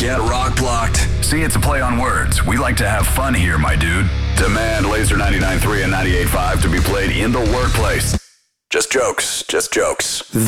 Get rock blocked. See, it's a play on words. We like to have fun here, my dude. Demand Laser 99.3 and 98.5 to be played in the workplace. Just jokes.